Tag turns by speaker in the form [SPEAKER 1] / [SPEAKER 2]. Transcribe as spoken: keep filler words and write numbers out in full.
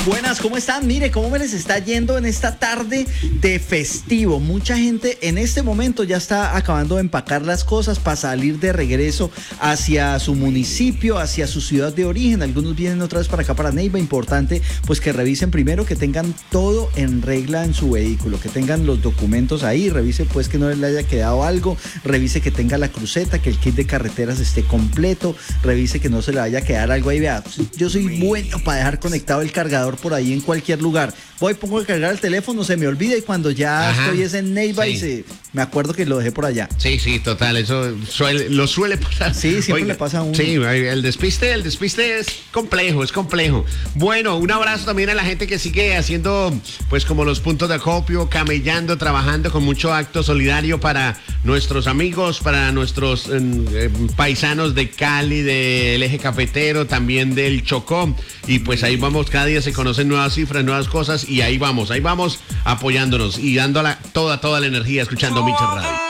[SPEAKER 1] Buenas, ¿cómo están? Mire, ¿cómo me les está yendo en esta tarde de festivo? Mucha gente en este momento ya está acabando de empacar las cosas para salir de regreso hacia su municipio, hacia su ciudad de origen. Algunos vienen otra vez para acá, para Neiva. Importante, pues que revisen primero que tengan todo en regla en su vehículo, que tengan los documentos ahí, revise pues que no le haya quedado algo, revise que tenga la cruceta, que el kit de carreteras esté completo, revise que no se le vaya a quedar algo ahí. Vea, yo soy bueno para dejar conectado el cargador por ahí en cualquier lugar. Voy, pongo a cargar el teléfono, se me olvida y cuando ya Ajá, estoy es en Neiva sí. y se, me acuerdo que lo dejé por allá.
[SPEAKER 2] Sí, sí, total, eso suele, lo suele pasar.
[SPEAKER 1] Sí, siempre Oiga, le pasa a uno.
[SPEAKER 2] Sí, el despiste, el despiste es complejo, es complejo. Bueno, un abrazo también a la gente que sigue haciendo, pues como los puntos de acopio, camellando, trabajando con mucho acto solidario para nuestros amigos, para nuestros eh, paisanos de Cali, del eje cafetero, también del Chocó. Y pues ahí vamos, cada día se conocen nuevas cifras, nuevas cosas y ahí vamos, ahí vamos apoyándonos y dando la, toda, toda la energía escuchando Michel Radio.